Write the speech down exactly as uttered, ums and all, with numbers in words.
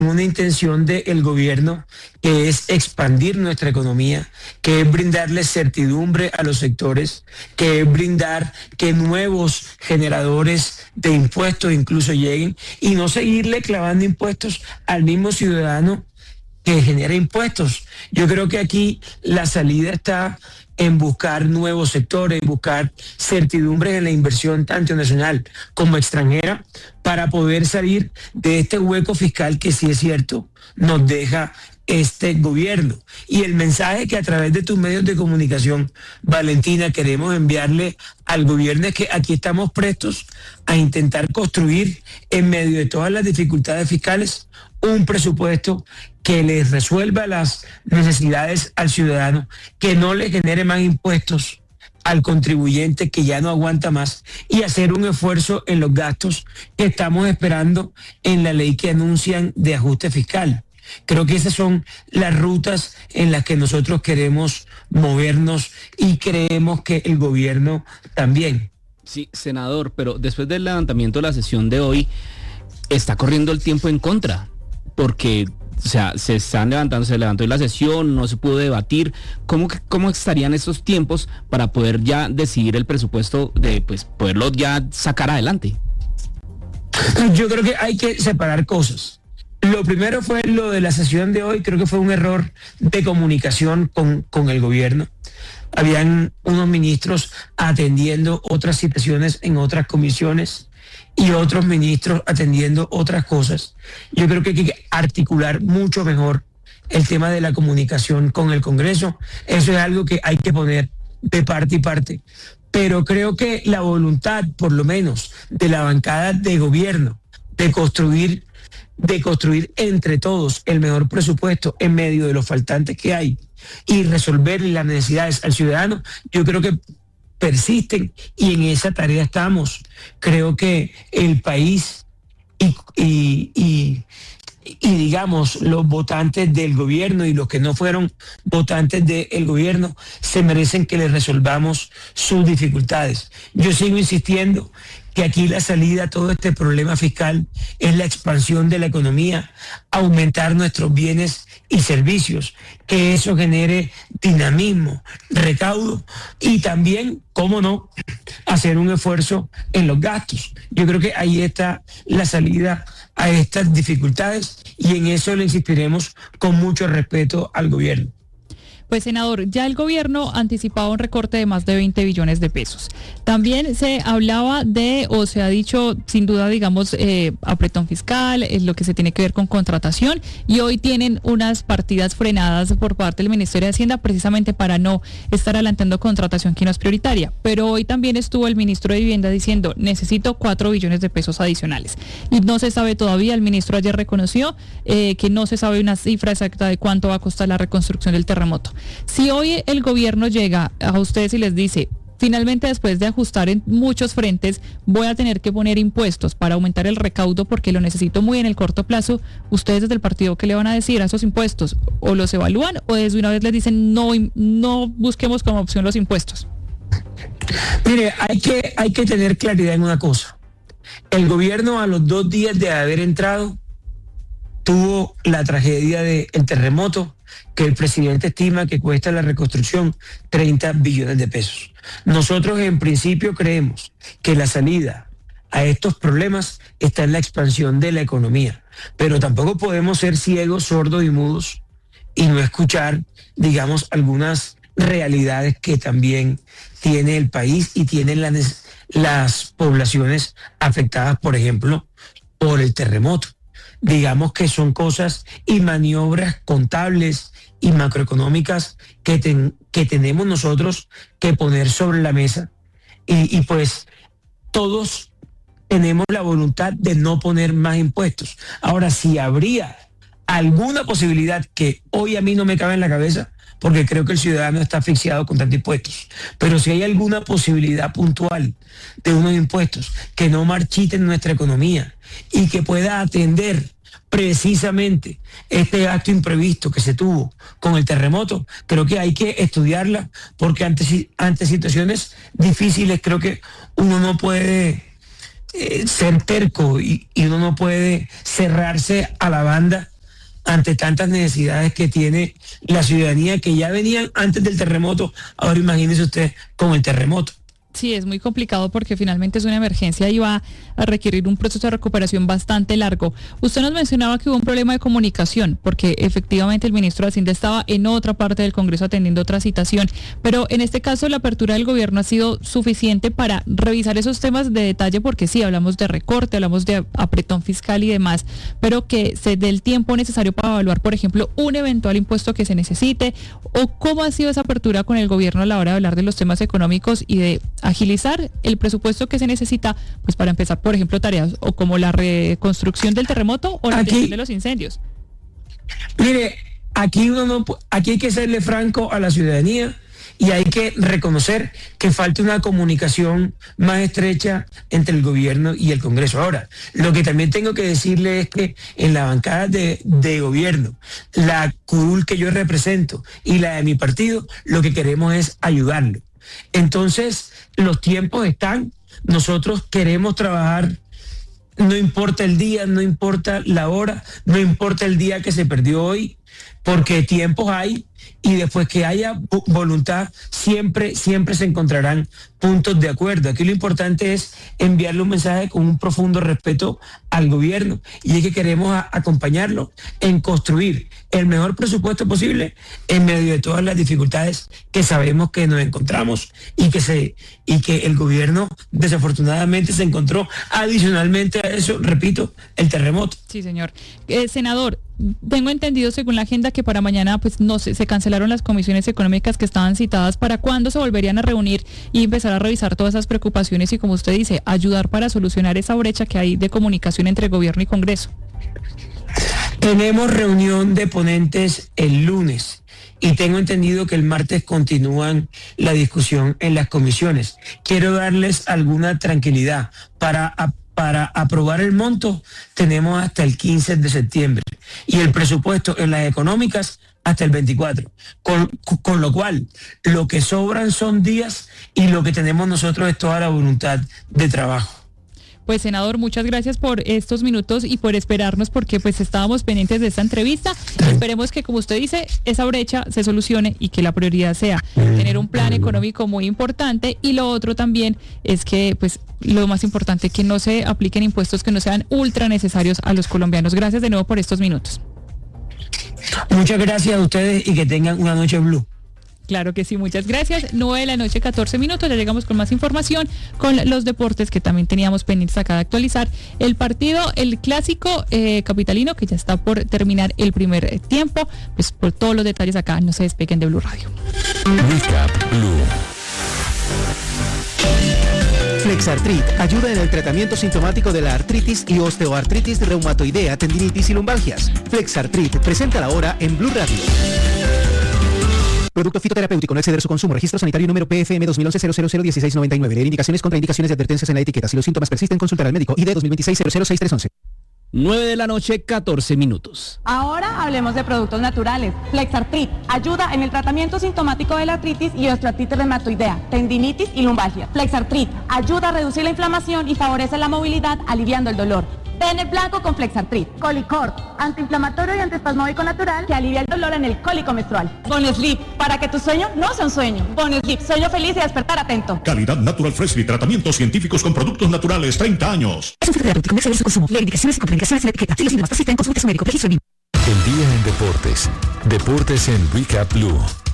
una intención del gobierno que es expandir nuestra economía, que es brindarle certidumbre a los sectores, que es brindar que nuevos generadores de impuestos incluso lleguen y no seguirle clavando impuestos al mismo ciudadano que genera impuestos. Yo creo que aquí la salida está en buscar nuevos sectores, buscar certidumbre en la inversión tanto nacional como extranjera para poder salir de este hueco fiscal que sí es cierto nos deja este gobierno. Y el mensaje que a través de tus medios de comunicación, Valentina, queremos enviarle al gobierno es que aquí estamos prestos a intentar construir en medio de todas las dificultades fiscales un presupuesto que les resuelva las necesidades al ciudadano, que no le genere más impuestos al contribuyente que ya no aguanta más y hacer un esfuerzo en los gastos que estamos esperando en la ley que anuncian de ajuste fiscal. Creo que esas son las rutas en las que nosotros queremos movernos y creemos que el gobierno también. Sí, senador, pero después del levantamiento de la sesión de hoy, está corriendo el tiempo en contra, porque o sea, se están levantando, se levantó la sesión, no se pudo debatir. ¿Cómo, cómo estarían estos tiempos para poder ya decidir el presupuesto, de pues poderlo ya sacar adelante? Yo creo que hay que separar cosas. Lo primero fue lo de la sesión de hoy, creo que fue un error de comunicación con, con el gobierno. Habían unos ministros atendiendo otras situaciones en otras comisiones y otros ministros atendiendo otras cosas. Yo creo que hay que articular mucho mejor el tema de la comunicación con el Congreso. Eso es algo que hay que poner de parte y parte. Pero creo que la voluntad, por lo menos, de la bancada de gobierno, de construir, de construir entre todos el mejor presupuesto en medio de los faltantes que hay y resolver las necesidades al ciudadano, yo creo que persisten y en esa tarea estamos. Creo que el país y, y, y, y digamos los votantes del gobierno y los que no fueron votantes del gobierno se merecen que les resolvamos sus dificultades. Yo sigo insistiendo que aquí la salida a todo este problema fiscal es la expansión de la economía, aumentar nuestros bienes y servicios, que eso genere dinamismo, recaudo y también, cómo no, hacer un esfuerzo en los gastos. Yo creo que ahí está la salida a estas dificultades y en eso le insistiremos con mucho respeto al gobierno. Pues, senador, ya el gobierno anticipaba un recorte de más de veinte billones de pesos. También se hablaba de, o se ha dicho, sin duda, digamos, eh, apretón fiscal, es lo que se tiene que ver con contratación, y hoy tienen unas partidas frenadas por parte del Ministerio de Hacienda precisamente para no estar adelantando contratación que no es prioritaria. Pero hoy también estuvo el ministro de Vivienda diciendo, necesito cuatro billones de pesos adicionales. Y no se sabe todavía, el ministro ayer reconoció eh, que no se sabe una cifra exacta de cuánto va a costar la reconstrucción del terremoto. Si hoy el gobierno llega a ustedes y les dice, finalmente después de ajustar en muchos frentes, voy a tener que poner impuestos para aumentar el recaudo porque lo necesito muy en el corto plazo, ¿ustedes desde el partido qué le van a decir a esos impuestos? ¿O los evalúan o desde una vez les dicen no, no busquemos como opción los impuestos? Mire, hay que, hay que tener claridad en una cosa. El gobierno a los dos días de haber entrado tuvo la tragedia del terremoto, que el presidente estima que cuesta la reconstrucción treinta billones de pesos. Nosotros en principio creemos que la salida a estos problemas está en la expansión de la economía, pero tampoco podemos ser ciegos, sordos y mudos y no escuchar, digamos, algunas realidades que también tiene el país y tienen las, las poblaciones afectadas, por ejemplo, por el terremoto. Digamos que son cosas y maniobras contables y macroeconómicas que, ten, que tenemos nosotros que poner sobre la mesa. Y, y pues todos tenemos la voluntad de no poner más impuestos. Ahora, si habría alguna posibilidad que hoy a mí no me cabe en la cabeza, porque creo que el ciudadano está asfixiado con tantos impuestos, pero si hay alguna posibilidad puntual de unos impuestos que no marchiten nuestra economía y que pueda atender precisamente este gasto imprevisto que se tuvo con el terremoto, creo que hay que estudiarla, porque ante, ante situaciones difíciles creo que uno no puede eh, ser terco y, y uno no puede cerrarse a la banda ante tantas necesidades que tiene la ciudadanía que ya venían antes del terremoto. Ahora imagínese usted con el terremoto. Sí, es muy complicado porque finalmente es una emergencia y va a requerir un proceso de recuperación bastante largo. Usted nos mencionaba que hubo un problema de comunicación porque efectivamente el ministro de Hacienda estaba en otra parte del Congreso atendiendo otra citación, pero en este caso la apertura del gobierno ha sido suficiente para revisar esos temas de detalle porque sí, hablamos de recorte, hablamos de apretón fiscal y demás, pero que se dé el tiempo necesario para evaluar, por ejemplo, un eventual impuesto que se necesite o cómo ha sido esa apertura con el gobierno a la hora de hablar de los temas económicos y de agilizar el presupuesto que se necesita, pues para empezar, por ejemplo, tareas o como la reconstrucción del terremoto o la Aquí, atención de los incendios. Mire, aquí uno no, aquí hay que serle franco a la ciudadanía y hay que reconocer que falta una comunicación más estrecha entre el gobierno y el Congreso. Ahora, lo que también tengo que decirle es que en la bancada de, de gobierno, la curul que yo represento y la de mi partido, lo que queremos es ayudarlo. Entonces, los tiempos están, nosotros queremos trabajar, no importa el día, no importa la hora, no importa el día que se perdió hoy, porque tiempos hay y después que haya voluntad, siempre, siempre se encontrarán puntos de acuerdo. Aquí lo importante es enviarle un mensaje con un profundo respeto al gobierno y es que queremos a, acompañarlo en construir el mejor presupuesto posible en medio de todas las dificultades que sabemos que nos encontramos y que se y que el gobierno desafortunadamente se encontró. Adicionalmente a eso, repito, el terremoto. Sí, señor. Eh, senador, tengo entendido según la agenda que para mañana pues no se, se cancelaron las comisiones económicas que estaban citadas. ¿Para cuándo se volverían a reunir y empezar a revisar todas esas preocupaciones y, como usted dice, ayudar para solucionar esa brecha que hay de comunicación entre gobierno y Congreso? Tenemos reunión de ponentes el lunes y tengo entendido que el martes continúan la discusión en las comisiones. Quiero darles alguna tranquilidad. Para, para aprobar el monto tenemos hasta el quince de septiembre y el presupuesto en las económicas hasta el veinticuatro. Con, con lo cual, lo que sobran son días y lo que tenemos nosotros es toda la voluntad de trabajo. Pues, senador, muchas gracias por estos minutos y por esperarnos porque pues estábamos pendientes de esta entrevista. Esperemos que, como usted dice, esa brecha se solucione y que la prioridad sea tener un plan económico muy importante, y lo otro también es que, pues, lo más importante, que no se apliquen impuestos que no sean ultra necesarios a los colombianos. Gracias de nuevo por estos minutos. Muchas gracias a ustedes y que tengan una noche blue. Claro que sí, muchas gracias. nueve de la noche, catorce minutos, ya llegamos con más información, con los deportes que también teníamos pendientes acá de actualizar. El partido, el clásico eh, capitalino, que ya está por terminar el primer eh, tiempo, pues por todos los detalles acá, no se despeguen de Blue Radio. Recap Blue. Flexartrit ayuda en el tratamiento sintomático de la artritis y osteoartritis reumatoidea, tendinitis y lumbalgias. Flexartrit presenta la hora en Blue Radio. Producto fitoterapéutico, no exceder su consumo. Registro sanitario número P F M dos mil once cero cero cero dieciséis noventa y nueve. Leer indicaciones, contraindicaciones y advertencias en la etiqueta. Si los síntomas persisten, consultar al médico. I D dos mil veintiséis cero cero seis tres once. nueve de la noche, catorce minutos. Ahora hablemos de productos naturales. Flexartrit ayuda en el tratamiento sintomático de la artritis y osteoartritis reumatoidea, tendinitis y lumbalgia. Flexartrit ayuda a reducir la inflamación y favorece la movilidad, aliviando el dolor. Tener blanco con Flexartrit. Colicort, antiinflamatorio y antiespasmódico natural que alivia el dolor en el cólico menstrual. Bonesleep, para que tu sueño no sea un sueño. Bonesleep, sueño feliz y despertar atento. Calidad Natural Freshly, tratamientos científicos con productos naturales, treinta años. Es un fitoterapéutico, no exceder su consumo. Leer indicaciones y contraindicaciones en la etiqueta. Si los síntomas persisten, consulte a su médico. Registro. El día en deportes. Deportes en Recap Blue.